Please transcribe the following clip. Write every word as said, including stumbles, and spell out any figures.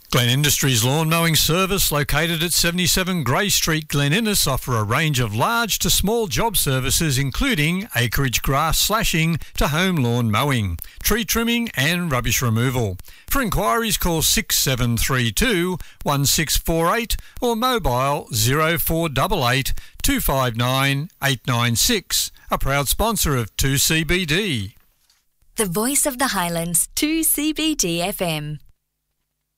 Glen Industries Lawn Mowing Service, located at seventy-seven Grey Street, Glen Innes, offer a range of large to small job services including acreage grass slashing to home lawn mowing, tree trimming and rubbish removal. For inquiries, call six seven three two, one six four eight or mobile zero four eight eight, two five nine, eight nine six. A proud sponsor of two C B D. The Voice of the Highlands, two C B D F M.